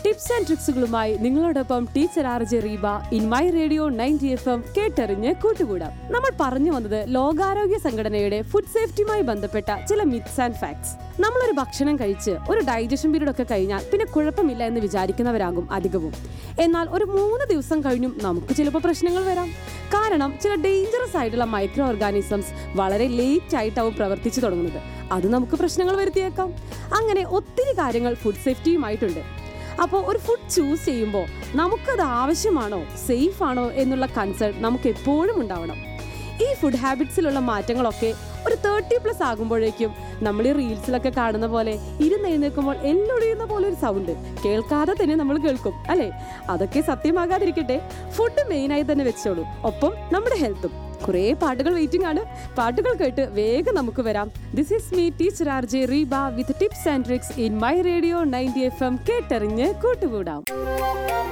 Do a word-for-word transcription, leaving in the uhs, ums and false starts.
Tips and ട്രിക്സുകളുമായി നിങ്ങളോടൊപ്പം teacher R J Reeba in my radio ninety F M കേട്ടറിഞ്ഞ് കൂട്ടുകൂടാം. നമ്മൾ പറഞ്ഞു വന്നത് ലോകാരോഗ്യ സംഘടനയുടെ ഫുഡ് സേഫ്റ്റിയുമായി ബന്ധപ്പെട്ട ചില മിത്സ് ആൻഡ് ഫാക്ട്സ്. നമ്മളൊരു ഭക്ഷണം കഴിച്ച് ഒരു ഡൈജഷൻ പീരീഡ് ഒക്കെ കഴിഞ്ഞാൽ പിന്നെ കുഴപ്പമില്ല എന്ന് വിചാരിക്കുന്നവരാകും അധികവും. എന്നാൽ ഒരു മൂന്ന് ദിവസം കഴിഞ്ഞും നമുക്ക് ചിലപ്പോൾ പ്രശ്നങ്ങൾ വരാം. കാരണം ചില ഡേഞ്ചറസ് ആയിട്ടുള്ള മൈക്രോ ഓർഗാനിസംസ് വളരെ ലേറ്റ് ആയിട്ടാവും പ്രവർത്തിച്ചു തുടങ്ങുന്നത്. അത് നമുക്ക് പ്രശ്നങ്ങൾ വരുത്തിയേക്കാം. അങ്ങനെ ഒത്തിരി കാര്യങ്ങൾ ഫുഡ് സേഫ്റ്റിയുമായിട്ടുണ്ട്. അപ്പോൾ ഒരു ഫുഡ് ചൂസ് ചെയ്യുമ്പോൾ നമുക്കത് ആവശ്യമാണോ, സേഫ് ആണോ എന്നുള്ള കൺസേൺ നമുക്ക് എപ്പോഴും ഉണ്ടാവണം. ഈ ഫുഡ് ഹാബിറ്റ്സിലുള്ള മാറ്റങ്ങളൊക്കെ ഒരു തേർട്ടി പ്ലസ് ആകുമ്പോഴേക്കും നമ്മൾ ഈ റീൽസിലൊക്കെ കാണുന്ന പോലെ ഇരുന്നെഴുന്നേൽക്കുമ്പോൾ എല്ലൊഴിയുന്ന പോലെ ഒരു സൗണ്ട് കേൾക്കാതെ തന്നെ നമ്മൾ കേൾക്കും അല്ലേ? അതൊക്കെ സത്യമാകാതിരിക്കട്ടെ, ഫുഡ് മെയിനായി തന്നെ വെച്ചോളൂ. ഒപ്പം നമ്മുടെ ഹെൽത്തും. കുറേ പാട്ടുകൾ വെയിറ്റിംഗ് ആണ്. പാട്ടുകൾ കേട്ട് വേഗം നമുക്ക് വരാം. This is me teacher R J Reeba with tips and tricks in my radio ninety F M കേട്ടറിഞ്ഞ് കൂട്ടുകൂടാം.